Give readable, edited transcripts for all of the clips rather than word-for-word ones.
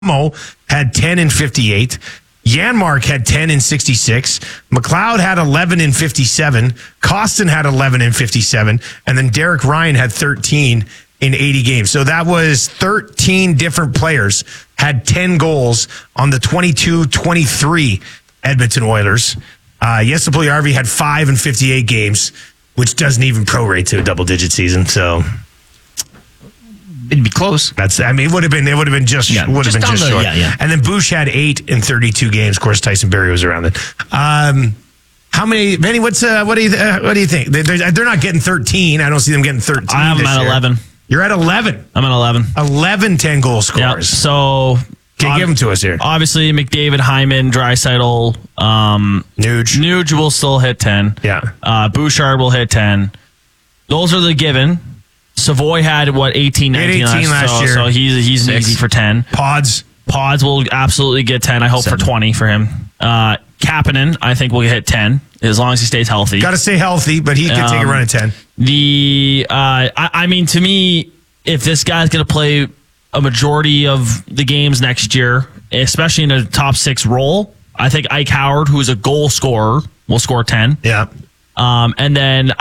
Mo had 10 and 58. Janmark had 10 and 66. McLeod had 11 and 57. Costin had 11 and 57. And then Derek Ryan had 13 in 80 games. So that was 13 different players had 10 goals on the 22-23 Edmonton Oilers. Jesse Puljujarvi had 5 and 58 games, which doesn't even prorate to a double-digit season. So it'd be close. It would have been just short. Yeah. And then Bush had 8 in 32 games. Of course, Tyson Barrie was around it. How many, Benny? What do you think? They're not getting 13. I don't see them getting 13. I'm at 11. You're at 11. I'm at 11. 11 10-goal scores. Yep. So give them to us here. Obviously, McDavid, Hyman, Draisaitl, Nuge will still hit 10. Yeah. Bouchard will hit 10. Those are the given. Savoy had 18, 19 last year. So he's easy for 10. Pods will absolutely get 10. I hope 7. for 20 for him. Kapanen, I think will hit 10 as long as he stays healthy. got to stay healthy, but he can take a run at 10. To me, if this guy's going to play a majority of the games next year, especially in a top 6 role, I think Ike Howard, who is a goal scorer, will score 10. Yeah. And then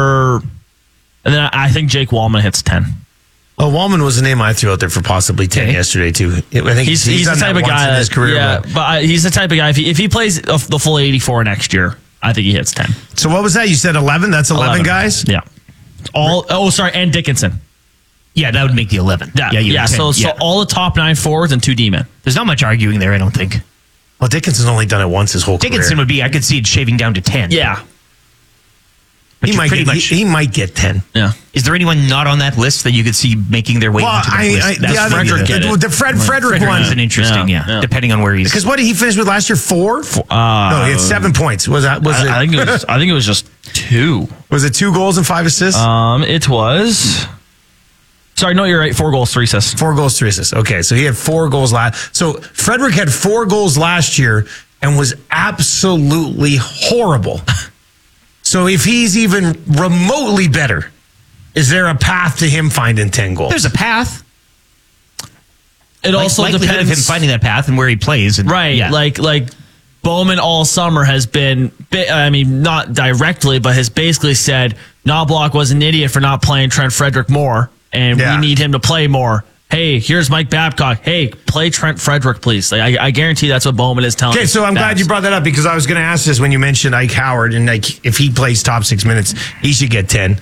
I think Jake Wallman hits 10. Well, Wallman was the name I threw out there for possibly 10 yesterday, too. I think He's done the type that of guy in his career. Yeah, but he's the type of guy, if he plays the full 84 next year, I think he hits 10. So what was that? You said 11? That's 11 guys? Yeah. And Dickinson. Yeah, that would make the 11. So all the top 9 forwards and 2 D-men. There's not much arguing there, I don't think. Well, Dickinson's only done it once his whole Dickinson career. would be, I could see it shaving down to 10. Yeah. But He might get 10. Yeah. Is there anyone not on that list that you could see making their way into that list? Frederick one is an interesting, depending on where he's. Because what did he finish with last year? 4? No, he had 7 points. I think it was just 2. Was it 2 goals and 5 assists? It was. Sorry, no, you're right. 4 goals, 3 assists. 4 goals, 3 assists. Okay, so he had 4 goals last. So Frederick had 4 goals last year and was absolutely horrible. So if he's even remotely better, is there a path to him finding 10 goals? There's a path. It also depends of him finding that path and where he plays. And, right. Yeah. Like Bowman all summer has been, not directly, but has basically said Knobloch was an idiot for not playing Trent Frederick more, and we need him to play more. Hey, here's Mike Babcock. Hey, play Trent Frederick, please. I guarantee that's what Bowman is telling us. Okay, so I'm glad you brought that up because I was going to ask this when you mentioned Ike Howard, and if he plays top 6 minutes, he should get 10.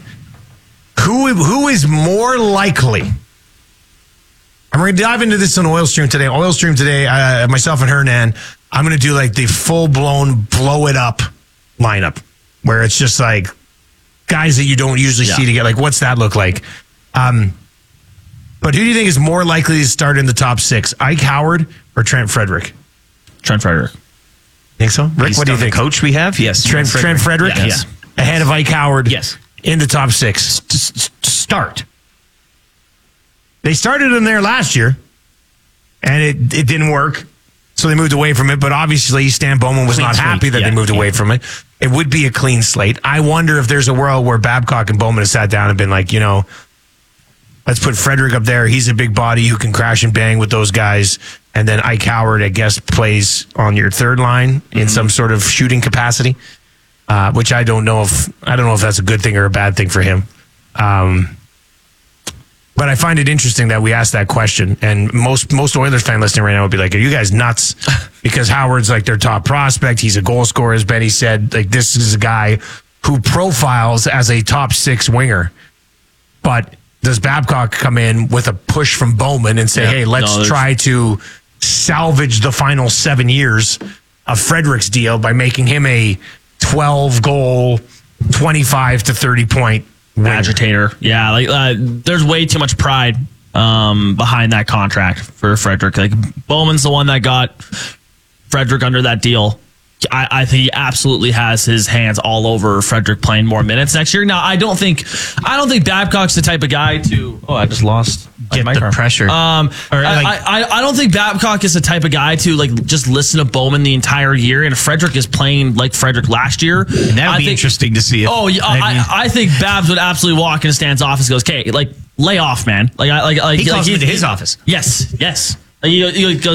Who is more likely? I'm going to dive into this on Oil Stream today. Myself and Hernan, I'm going to do like the full-blown blow it up lineup where it's just like guys that you don't usually see together. Like, what's that look like? But who do you think is more likely to start in the top 6? Ike Howard or Trent Frederick? Trent Frederick. Think so? Rick, what do you think? The coach we have? Yes. Trent Frederick? Yes. Ahead of Ike Howard? Yes. In the top 6. Start. They started him there last year, and it didn't work, so they moved away from it. But obviously, Stan Bowman was not happy that they moved away from it. It would be a clean slate. I wonder if there's a world where Babcock and Bowman have sat down and been like, let's put Frederick up there. He's a big body who can crash and bang with those guys. And then Ike Howard, I guess, plays on your third line in some sort of shooting capacity, which I don't know if that's a good thing or a bad thing for him. But I find it interesting that we asked that question, and most Oilers fan listening right now would be like, "Are you guys nuts?" Because Howard's like their top prospect. He's a goal scorer, as Benny said. Like, this is a guy who profiles as a top 6 winger. But does Babcock come in with a push from Bowman and say, "Hey, let's try to salvage the final 7 years of Frederick's deal by making him a 12-goal, 25 to 30-point agitator"? Yeah, there's way too much pride behind that contract for Frederick. Like, Bowman's the one that got Frederick under that deal. I think he absolutely has his hands all over Frederick playing more minutes next year. Now, I don't think Babcock's the type of guy to. Oh, I just lost. Get the pressure. I don't think Babcock is the type of guy to just listen to Bowman the entire year. And if Frederick is playing like Frederick last year, and that would be interesting to see. I think Babs would absolutely walk into Stan's office and goes, "Okay, lay off, man." He calls him into his office. Yes. Like, he goes